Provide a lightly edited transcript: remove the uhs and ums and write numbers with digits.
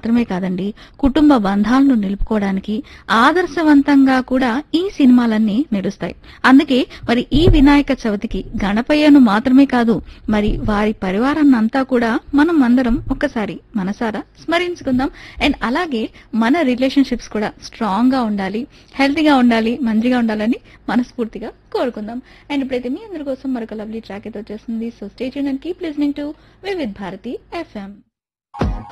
మాత్రమే కాదండి, కుటుంబ బంధాలను నిలుపుకోవడానికి ఆదర్శవంతంగా కూడా ఈ సినిమాలన్నీ నిలుస్తాయి. అందుకే మరి ఈ వినాయక చవితికి గణపయ్యను మాత్రమే కాదు, మరి వారి పరివారాన్నంతా కూడా మనం అందరం ఒక్కసారి మనసారా స్మరించుకుందాం. అండ్ అలాగే మన రిలేషన్షిప్స్ కూడా స్ట్రాంగ్ గా ఉండాలి, హెల్తీగా ఉండాలి, మంచిగా ఉండాలని మనస్ఫూర్తిగా కోరుకుందాం. అండ్ ఇప్పుడైతే మీ అందరి కోసం మరొక లవ్లీ ట్రాక్ అయితే వచ్చేస్తుంది. So stay tune and keep listening to Vividh Bharati FM.